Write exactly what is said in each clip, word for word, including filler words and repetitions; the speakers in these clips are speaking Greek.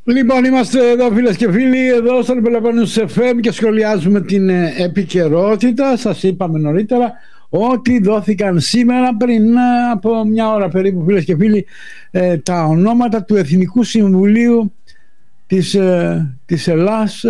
Λοιπόν, είμαστε εδώ φίλες και φίλοι, εδώ στον Πελοπόννησο εφ εμ και σχολιάζουμε την επικαιρότητα. Σας είπαμε νωρίτερα ότι δόθηκαν σήμερα πριν από μια ώρα περίπου, φίλες και φίλοι, τα ονόματα του Εθνικού Συμβουλίου της, της Ελλάς,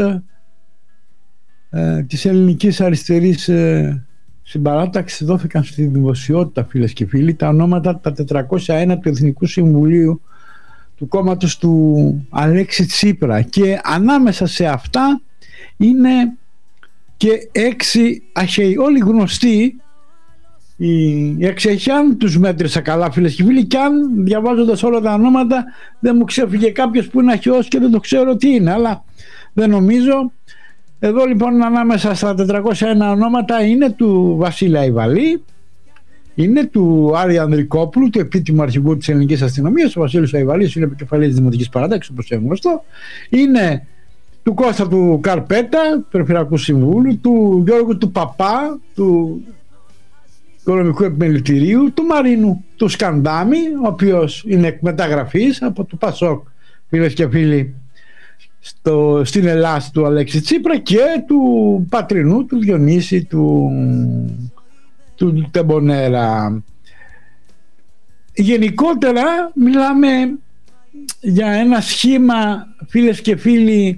της Ελληνικής Αριστερής Συμπαράταξης. Δόθηκαν στη δημοσιότητα, φίλες και φίλοι, τα ονόματα, τα τετρακόσια ένα του Εθνικού Συμβουλίου του κόμματος του Αλέξη Τσίπρα, και ανάμεσα σε αυτά είναι και έξι αχαίοι, όλοι γνωστοί. Οι εξεχιάν τους μέτρησα καλά, φίλες και φίλοι, και αν διαβάζοντας όλα τα ονόματα δεν μου ξέφυγε κάποιος που είναι αχαιός και δεν το ξέρω τι είναι, αλλά δεν νομίζω. Εδώ λοιπόν ανάμεσα στα τετρακόσια ένα ονόματα είναι του Βασίλη Αϊβαλή, είναι του Άρη Ανδρικόπουλου, του επίτιμου αρχηγού της ελληνικής αστυνομίας. Ο Βασίλης Αϊβαλής είναι επικεφαλής της Δημοτικής Παράταξης, όπως είναι γνωστό. Είναι του Κώστα του Καρπέτα, Περιφερειακού Συμβούλου, του Γιώργου του Παπά, του Οικονομικού Επιμελητηρίου, του Μαρίνου του Σκαντάμι, ο οποίος είναι εκμεταγραφής από το Πασόκ, φίλες και φίλοι, στο, στην Ελλάδα του Αλέξη Τσίπρα, και του Πατρινού, του Διονύση, του του Τεμπονέρα. Γενικότερα μιλάμε για ένα σχήμα, φίλες και φίλοι,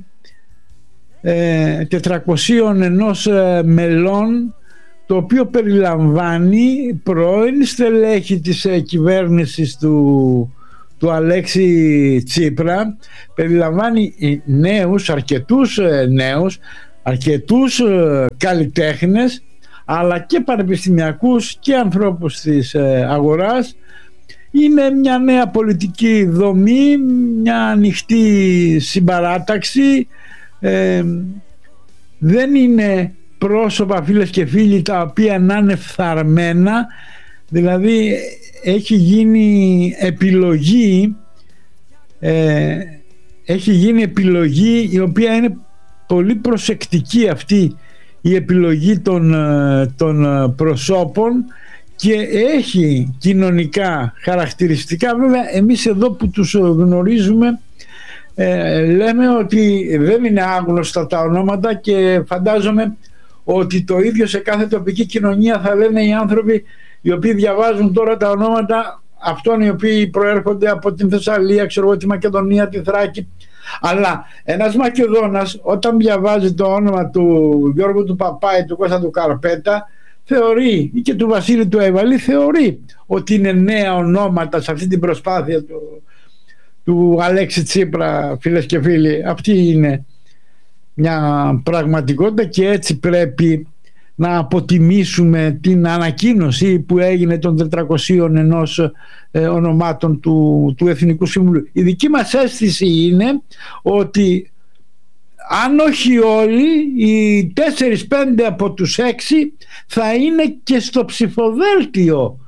τετρακοσίων ενός μελών, το οποίο περιλαμβάνει πρώην στελέχη της κυβέρνησης του, του Αλέξη Τσίπρα, περιλαμβάνει νέους, αρκετούς νέους, αρκετούς καλλιτέχνες, αλλά και πανεπιστημιακούς και ανθρώπους της αγοράς. Είναι μια νέα πολιτική δομή, μια ανοιχτή συμπαράταξη. Ε, δεν είναι πρόσωπα, φίλες και φίλοι, τα οποία να είναι φθαρμένα. Δηλαδή έχει γίνει επιλογή ε, έχει γίνει επιλογή η οποία είναι πολύ προσεκτική, αυτή η επιλογή των, των προσώπων, και έχει κοινωνικά χαρακτηριστικά. Βέβαια εμείς εδώ που τους γνωρίζουμε ε, λέμε ότι δεν είναι άγνωστα τα ονόματα, και φαντάζομαι ότι το ίδιο σε κάθε τοπική κοινωνία θα λένε οι άνθρωποι οι οποίοι διαβάζουν τώρα τα ονόματα αυτών οι οποίοι προέρχονται από την Θεσσαλία, ξέρω εγώ, τη Μακεδονία, τη Θράκη. Αλλά ένας Μακεδόνας, όταν διαβάζει το όνομα του Γιώργου του Παπά ή του Κώστα του Καρπέτα, θεωρεί, ή και του Βασίλη του Αϊβαλή, θεωρεί ότι είναι νέα ονόματα σε αυτή την προσπάθεια του, του Αλέξη Τσίπρα, φίλες και φίλοι. Αυτή είναι μια πραγματικότητα, και έτσι πρέπει να αποτιμήσουμε την ανακοίνωση που έγινε των τετρακοσίων ενός ε, ονομάτων του, του Εθνικού Συμβουλίου. Η δική μας αίσθηση είναι ότι αν όχι όλοι, οι τέσσερις πέντε από τους έξι θα είναι και στο ψηφοδέλτιο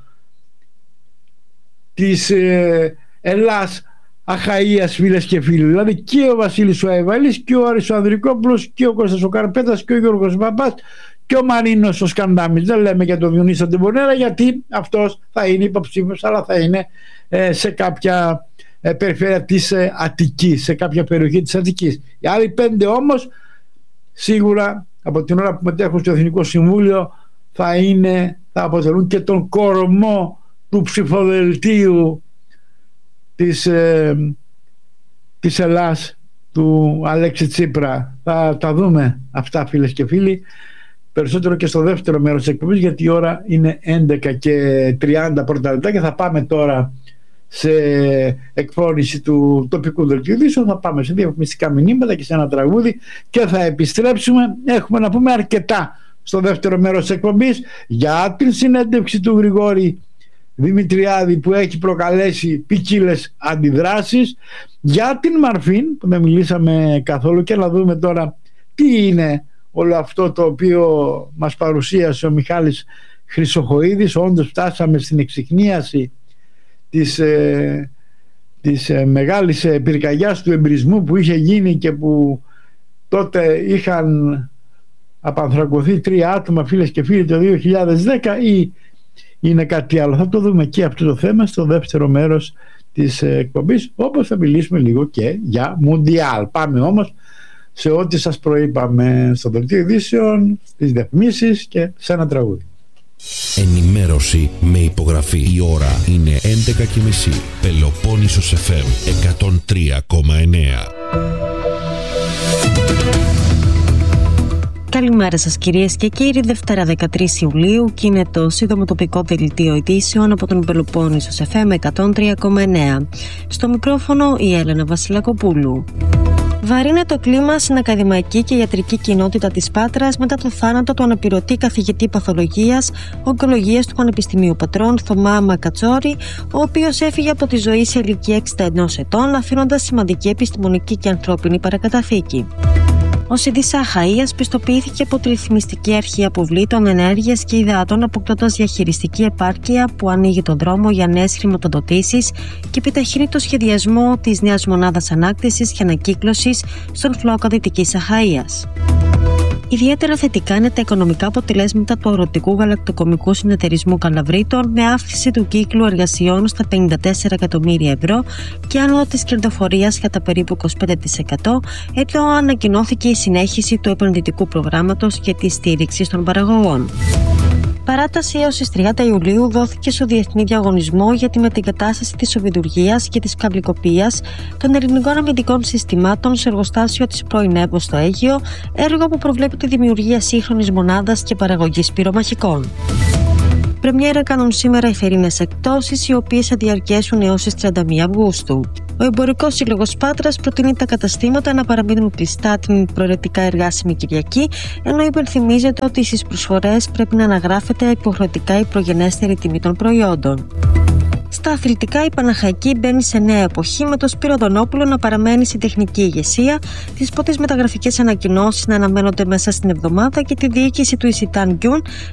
της ε, Ελλάς Αχαΐας, φίλες και φίλοι. Δηλαδή και ο Βασίλης ο Αϊβαλής, και ο Άρης ο Ανδρικόπουλος, και ο Κώστας ο Καρπέτας, και ο Γιώργος Παπάς, και ο Μαρίνος ο Σκαντάμις. Δεν λέμε για τον Διονύση τον Τεμπονέρα, γιατί αυτός θα είναι υποψήφιος, αλλά θα είναι ε, σε κάποια ε, περιφέρεια της ε, Αττικής, σε κάποια περιοχή της Αττικής. Οι άλλοι πέντε όμως σίγουρα από την ώρα που μετέχουν στο Εθνικό Συμβούλιο θα, είναι, θα αποτελούν και τον κορμό του ψηφοδελτίου της, ε, της Ελλάς του Αλέξη Τσίπρα. Θα τα δούμε αυτά, φίλες και φίλοι, περισσότερο και στο δεύτερο μέρος της εκπομπής, γιατί η ώρα είναι έντεκα και τριάντα πρώτα λεπτά και θα πάμε τώρα σε εκφώνηση του τοπικού δελτίου ειδήσεων, θα πάμε σε διαφημιστικά μηνύματα και σε ένα τραγούδι και θα επιστρέψουμε. Έχουμε να πούμε αρκετά στο δεύτερο μέρος της εκπομπής για την συνέντευξη του Γρηγόρη Δημητριάδη, που έχει προκαλέσει ποικίλες αντιδράσεις, για την Μαρφίν που δεν μιλήσαμε καθόλου, και να δούμε τώρα τι είναι όλο αυτό το οποίο μας παρουσίασε ο Μιχάλης Χρυσοχοΐδης. Όντως φτάσαμε στην εξιχνίαση της, ε, της ε, μεγάλης ε, πυρκαγιάς του εμπρισμού που είχε γίνει και που τότε είχαν απανθρακωθεί τρία άτομα, φίλες και φίλοι, το δύο χιλιάδες δέκα, ή είναι κάτι άλλο. Θα το δούμε και αυτό το θέμα στο δεύτερο μέρος της της εκπομπής, όπως θα μιλήσουμε λίγο και για Μουντιάλ. Πάμε όμως σε ό,τι σας προείπαμε στο δελτίο ειδήσεων, τις διαφημίσεις και σε ένα τραγούδι. Ενημέρωση με υπογραφή. Η ώρα είναι έντεκα και μισή. Πελοπόννησος εφ εμ εκατόν τρία κόμμα εννέα. Καλημέρα σας κυρίες και κύριοι. Δευτέρα δεκατρείς Ιουλίου και είναι το σύντομο τοπικό δελτίο ειδήσεων από τον Πελοπόννησος εφ εμ εκατόν τρία κόμμα εννέα. Στο μικρόφωνο η Έλενα Βασιλακοπούλου. Βαρύνεται το κλίμα στην ακαδημαϊκή και ιατρική κοινότητα της Πάτρας μετά το θάνατο του αναπληρωτή καθηγητή παθολογίας ογκολογίας του Πανεπιστημίου Πατρών Θωμά Μακατσόρη, ο οποίος έφυγε από τη ζωή σε ηλικία εξήντα ενός ετών, αφήνοντας σημαντική επιστημονική και ανθρώπινη παρακαταθήκη. Ο Σιδής Αχαΐας πιστοποιήθηκε από τη Ρυθμιστική Αρχή Αποβλήτων, Ενέργειας και Υδάτων, αποκτώντας διαχειριστική επάρκεια που ανοίγει τον δρόμο για νέες χρηματοδοτήσεις και επιταχύνει το σχεδιασμό της νέας μονάδας ανάκτησης και ανακύκλωσης στον φλόκο Δυτικής Αχαΐας. Ιδιαίτερα θετικά είναι τα οικονομικά αποτελέσματα του αγροτικού γαλακτοκομικού συνεταιρισμού Καλαβρίτων, με αύξηση του κύκλου εργασιών στα πενήντα τέσσερα εκατομμύρια ευρώ και άνοδο της κερδοφορίας κατά περίπου είκοσι πέντε τοις εκατό, ενώ ανακοινώθηκε η συνέχιση του επενδυτικού προγράμματος και της στήριξης των παραγωγών. Παράταση έως τις τριάντα Ιουλίου δόθηκε στο διεθνή διαγωνισμό για τη μετεγκατάσταση της οβιδουργίας και της καυλικοπίας των ελληνικών αμυντικών συστημάτων σε εργοστάσιο της πρώην ΕΒΟ στο Αίγυο, έργο που προβλέπει τη δημιουργία σύγχρονης μονάδας και παραγωγής πυρομαχικών. Πρεμιέρα κάνουν σήμερα οι θερινές εκπτώσεις, οι οποίες θα διαρκέσουν έως τις τριάντα μία Αυγούστου. Ο Εμπορικός Σύλλογος Πάτρας προτείνει τα καταστήματα να παραμείνουν κλειστά την προαιρετικά εργάσιμη Κυριακή, ενώ υπενθυμίζεται ότι στις προσφορές πρέπει να αναγράφεται υποχρεωτικά η προγενέστερη τιμή των προϊόντων. Στα αθλητικά, η Παναχαϊκή μπαίνει σε νέα εποχή, με το Σπύρο Δονόπουλο να παραμένει στην τεχνική ηγεσία, τις πρώτες μεταγραφικές ανακοινώσεις να αναμένονται μέσα στην εβδομάδα και τη διοίκηση του Ισιτάν Γκιούν